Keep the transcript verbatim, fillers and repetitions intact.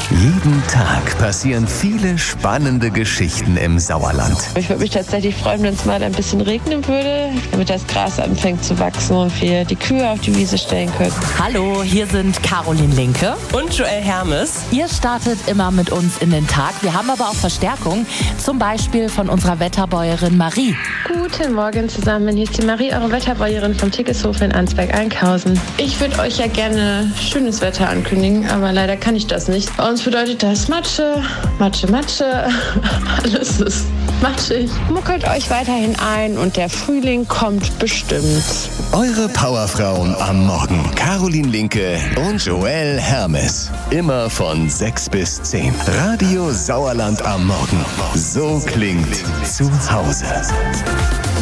Jeden Tag passieren viele spannende Geschichten im Sauerland. Ich würde mich tatsächlich freuen, wenn es mal ein bisschen regnen würde, damit das Gras anfängt zu wachsen und wir die Kühe auf die Wiese stellen können. Hallo, hier sind Caroline Linke und Joel Hermes. Ihr startet immer mit uns in den Tag. Wir haben aber auch Verstärkung, zum Beispiel von unserer Wetterbäuerin Marie. Guten Morgen zusammen, hier ist die Marie, eure Wetterbäuerin vom Tickeshof in Ansberg-Einkhausen. Ich würde euch ja gerne schönes Wetter ankündigen, aber leider kann ich das nicht. Bei uns bedeutet das Matsche, Matsche, Matsche, alles ist matschig. Muckelt euch weiterhin ein und der Frühling kommt bestimmt. Eure Powerfrauen am Morgen. Caroline Linke und Joel Hermes. Immer von sechs bis zehn. Radio Sauerland am Morgen. So klingt zu Hause.